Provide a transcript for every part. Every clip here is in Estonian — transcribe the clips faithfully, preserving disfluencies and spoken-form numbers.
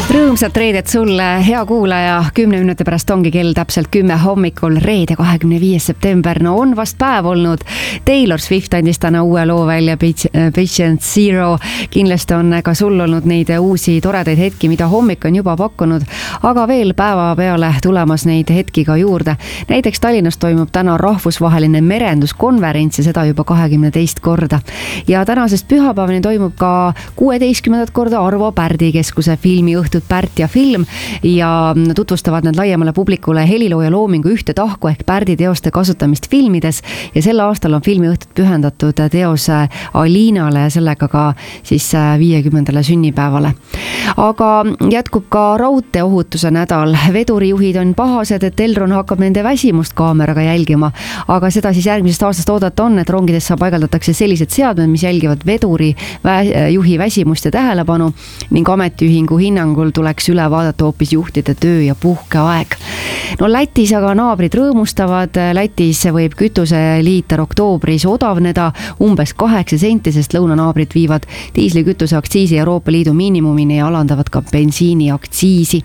Rõõmsat reedet sulle, hea kuulaja. Kümne minuti pärast ongi kell täpselt kümme hommikul, reede kahekümne viies september. No on vast päev olnud. Taylor Swift andis täna uue loo välja, Patient Zero. Kindlasti on ka sul olnud neid uusi toredaid hetki, mida hommik on juba pakkunud, aga veel päeva peale tulemas neid hetki ka juurde. Näiteks Tallinnas toimub täna rahvusvaheline merenduskonverents ja seda juba kahekümne teist korda. Ja tänasest pühapäevani toimub ka kuueteistkümnendat korda Arvo Pärdi keskuse filmiõhtud Pärt ja film ja tutvustavad need laiemale publikule helilooja loomingu ühte tahku ehk Pärdi teoste kasutamist filmides ja sel aastal on filmiõhtud pühendatud teose Aliinale ja sellega ka siis viiekümnendale sünnipäevale. Aga jätkub ka raudteeohutuse nädal. Vedurijuhid on pahased, et Elron hakkab nende väsimust kaameraga jälgima, aga seda siis järgmisest aastast oodata on, et rongidesse paigaldatakse sellised seadmed, mis jälgivad veduri vä- juhi väsimust ja tähelepanu ning ametiühingu hinnangul tuleks üle vaadata hoopis juhtide töö- ja puhkeaeg. No Lätis aga naabrid rõõmustavad. Lätis võib kütuseliiter oktoobris odavneda umbes kaheksa senti, sest lõunanaabrid viivad diislikütuse aktsiisi Euroopa Liidu miinimumini ja alandavad ka bensiini aktsiisi.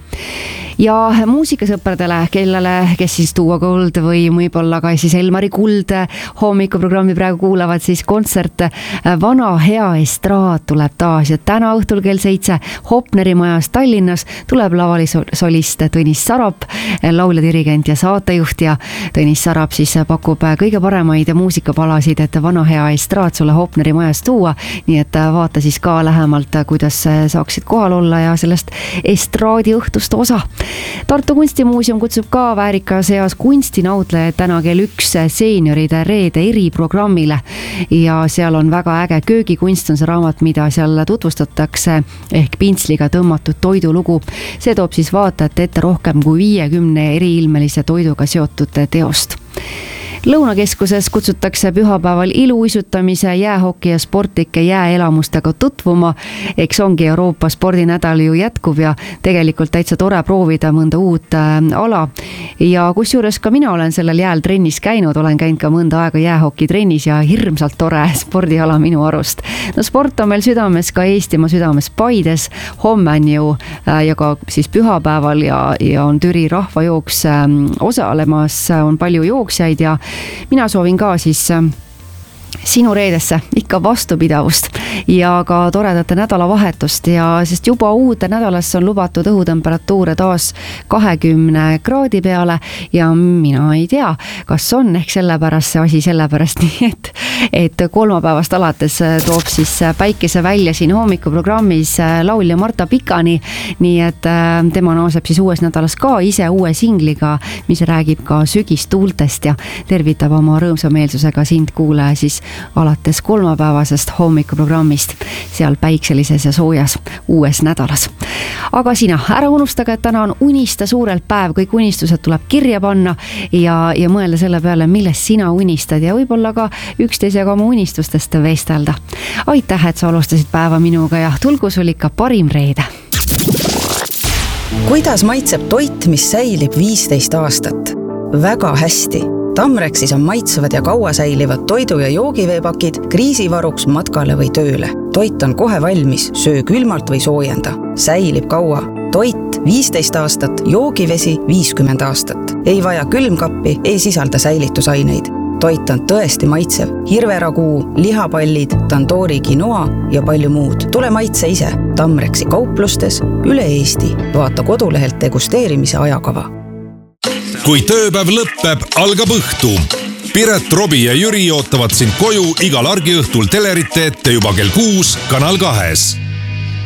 Ja muusikasõpradele, kellele, kes siis Tuua Gold või võib-olla ka siis Elmari Kuld hommikuprogrammi praegu kuulavad, siis kontsert Vana hea estraad tuleb taas ja täna õhtul kell seitse Hopneri majas Tallinnas tuleb lavalisolist Tõnis Sarap, laulja, dirigent ja saatejuht ja Tõnis Sarap siis pakub kõige paremaid muusikapalasid, et Vana hea estraad sulle Hopneri majas tuua, nii et vaata siis ka lähemalt, kuidas saaksid kohal olla ja sellest estraadi õhtust osa. Tartu Kunstimuuseum kutsub ka väärika seas kunstinautlejaid täna kell üks seenioride reede eriprogrammile ja seal on väga äge köögikunst, on see raamat, mida seal tutvustatakse ehk pintsliga tõmmatud toidulugu. See toob siis vaatajate ette rohkem kui viiekümne eriilmelise toiduga seotud teost. Lõunakeskuses kutsutakse pühapäeval iluuisutamise, jäähoki ja sportlike jääelamustega tutvuma. Eks ongi Euroopa spordinädal ju jätkub ja tegelikult täitsa tore proovida mõnda uut ala. Ja kusjuures ka mina olen sellel jääl trennis käinud, olen käinud ka mõnda aega jäähoki trennis ja hirmsalt tore spordiala minu arust. No sport on meil südames ka Eestimaa südames Paides. Homme on ju ja ka siis pühapäeval ja, ja on Türi rahvajooks osalemas, on palju jooksjaid ja mina soovin ka siis sinu reedesse ikka vastupidavust ja ka toredate nädalavahetust ja sest juba uude nädalasse on lubatud õhutemperatuure taas kahekümne kraadi peale ja mina ei tea, kas on ehk sellepärast see asi sellepärast nii, et, et kolmapäevast alates toob siis päikese välja siin hommikuprogrammis laulja Marta Pikani, nii et tema naaseb siis uues nädalas ka ise uue singliga, mis räägib ka sügistuultest ja tervitab oma rõõmsa meelsusega sind kuulaja siis alates kolmapäevasest hommikuprogrammist seal päikselises ja soojas uues nädalas. Aga sina, ära unustage, et täna on unista suurelt päev, kõik unistused tuleb kirja panna ja, ja mõelda selle peale, millest sina unistad ja võib-olla ka üksteisega oma unistustest vestelda. Aitäh, et sa alustasid päeva minuga ja tulgu sul ikka parim reede. Kuidas maitseb toit, mis säilib viisteist aastat? Väga hästi. Tamreksis on maitsevad ja kaua säilivad toidu- ja joogiveepakid kriisivaruks matkale või tööle. Toit on kohe valmis, söö külmalt või soojenda. Säilib kaua. Toit viisteist aastat, joogivesi viiskümmend aastat. Ei vaja külmkappi, ei sisalda säilitusaineid. Toit on tõesti maitsev. Hirveraguu, lihapallid, tandoori quinoa ja palju muud. Tule maitse ise. Tamreksi kauplustes üle Eesti. Vaata kodulehelt degusteerimise ajakava. Kui tööpäev lõppeb, algab õhtu. Piret, Robi ja Jüri ootavad sind koju igal argiõhtul telerite ette juba kell kuus Kanal kahes.